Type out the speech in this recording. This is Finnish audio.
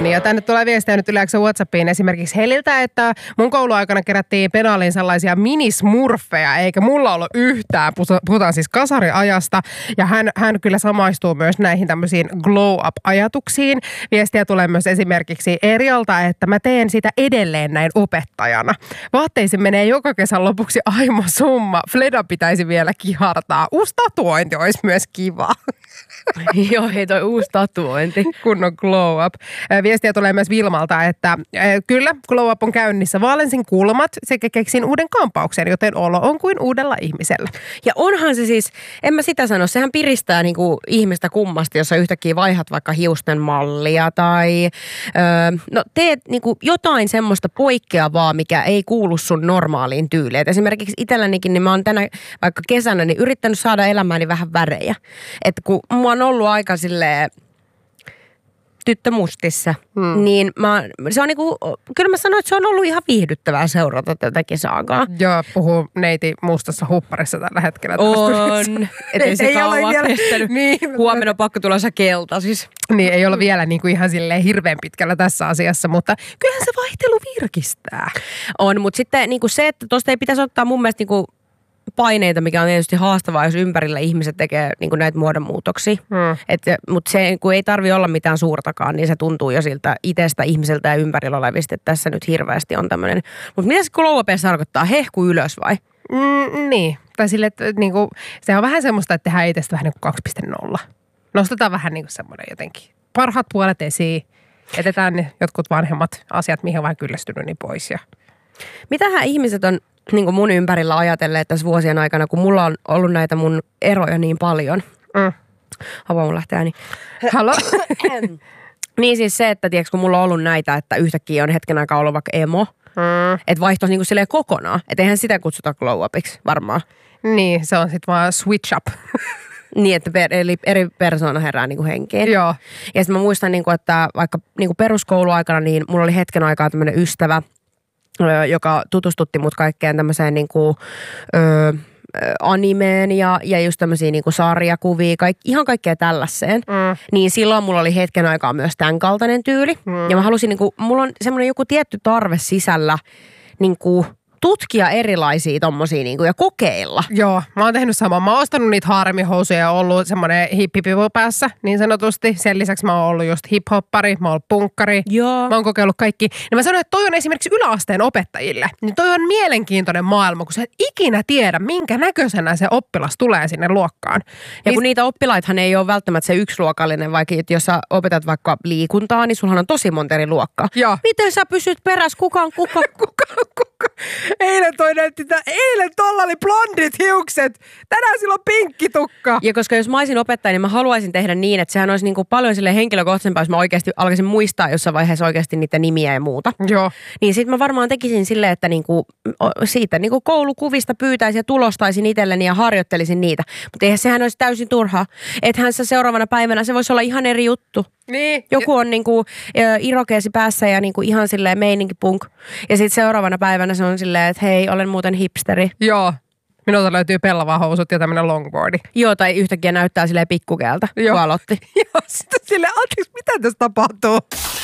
Niin, ja tänne tulee viestiä nyt yleensä WhatsAppiin esimerkiksi Heliltä, että mun kouluaikana kerättiin pedaaliin sellaisia minismurfeja, eikä mulla ollut yhtään. Puhutaan siis kasariajasta, ja hän kyllä samaistuu myös näihin tämmöisiin glow-up-ajatuksiin. Viestiä tulee myös esimerkiksi Erialta, että mä teen sitä edelleen näin opettajana. Vaatteisiin menee joka kesän lopuksi aimo summa. Fleda pitäisi vielä kihartaa. Uusi tatuointi olisi myös kiva. Joo, hei toi uusi tatuointi. Kunnon glow up. Viestiä tulee myös Vilmalta, että kyllä, glow up on käynnissä. Vaalensin kulmat sekä keksin uuden kampauksen, joten olo on kuin uudella ihmisellä. Ja onhan se siis, en mä sitä sano, sehän piristää niinku ihmistä kummasti, jos sä yhtäkkiä vaihdat vaikka hiusten mallia tai teet niinku jotain semmoista poikkeavaa, mikä ei kuulu sun normaaliin tyyliin. Et esimerkiksi itsellänikin, niin mä oon tänä vaikka kesänä niin yrittänyt saada elämääni vähän värejä. Että kun mua on ollut aika silleen tyttö mustissa, niin se on niinku, kyllä mä sanoin, että se on ollut ihan viihdyttävää seurata tätä kesaakaan. Joo, puhuu neiti mustassa hupparissa tällä hetkellä. On, ettei se kauan kestänyt. Niin. Huomenna on pakko tulla kelta siis. Niin, ei olla vielä niinku ihan silleen hirveän pitkällä tässä asiassa, mutta kyllähän se vaihtelu virkistää. On, mutta sitten niinku se, että tuosta ei pitäisi ottaa mun mielestä niinku paineita, mikä on tietysti haastavaa, jos ympärillä ihmiset tekee niin kuin näitä muodonmuutoksia. Mutta se, kun ei tarvitse olla mitään suurtakaan, niin se tuntuu jo siltä itsestä ihmiseltä ja ympärillä olevista, että tässä nyt hirveästi on tämmöinen. Mutta mitä se glow up tarkoittaa? Hehku ylös vai? Niin. Tai sille, että niinku, se on vähän semmoista, että tehdään itsestä vähän niin kuin 2.0. Nostetaan vähän niin kuin semmoinen jotenkin parhaat puolet esiin. Jätetään ne jotkut vanhemmat asiat, mihin on vähän kyllästynyt, niin pois. Ja mitähän ihmiset on niin kuin mun ympärillä ajatelleet tässä vuosien aikana, kun mulla on ollut näitä mun eroja niin paljon. Havaa mun lähtee ääni. Halo? Niin siis se, että tiedätkö, kun mulla on ollut näitä, että yhtäkkiä on hetken aikaa ollut vaikka emo, että vaihtoisi niin kuin silleen kokonaan. Että eihän sitä kutsuta glow upiksi varmaan. Niin, se on sitten vaan switch up. Niin, että eri persoona herää niin kuin henkeen. Joo. Ja sitten mä muistan, niin kuin, että vaikka niin kuin peruskouluaikana, niin mulla oli hetken aikaa tämmöinen ystävä, joka tutustutti mut kaikkeen tämmöiseen niinku, animeen ja just tämmöisiä niinku sarjakuvia, ihan kaikkea tällaiseen. Niin silloin mulla oli hetken aikaa myös tämän kaltainen tyyli. Ja mä halusin, niinku, mulla on semmoinen joku tietty tarve sisällä niinku tutkia erilaisia tommosia niinku ja kokeilla. Joo, mä oon tehnyt samaa. Mä oon ostanut niitä haaremihousuja ja ollut semmoinen hippipivu päässä, niin sanotusti. Sen lisäksi mä oon ollut just hip-hoppari, mä oon ollut punkkari. Joo. Mä oon kokeillut kaikki. Ja mä sanoin, että toi on esimerkiksi yläasteen opettajille. Niin toi on mielenkiintoinen maailma, kun sä et ikinä tiedä, minkä näköisenä se oppilas tulee sinne luokkaan. Ja kun niitä oppilaithan ei ole välttämättä se yksiluokallinen, vaikka jos sä opetat vaikka liikuntaa, niin sulhan on tosi monta eri luokkaa. Joo. Miten sä pysyt perässä? Kuka on kuka? Eilen tolla oli blondit hiukset. Tänään sillä on pinkki tukka. Ja koska jos mä olisin opettaja, niin mä haluaisin tehdä niin, että sehän olisi niin kuin paljon silleen henkilökohtaisempaa, jos mä oikeasti alkaisin muistaa jossain vaiheessa oikeasti niitä nimiä ja muuta. Joo. Niin sit mä varmaan tekisin silleen, että niinku, siitä niinku koulukuvista pyytäisin ja tulostaisin itselleni ja harjoittelisin niitä. Mutta eihän sehän olisi täysin turhaa. Ethän se seuraavana päivänä, se voisi olla ihan eri juttu. Niin. Joku on niinku irokeesi päässä ja niinku ihan silleen meininki-punk. Ja sitten seuraavana päivänä se on silleen, että hei, olen muuten hipsteri. Joo. Minulta löytyy pellavahousut ja tämmönen longboardi. Joo, tai yhtäkkiä näyttää silleen pikkukeeltä, kun aloitti. Joo, sitten silleen, anteeksi, mitä tässä tapahtuu?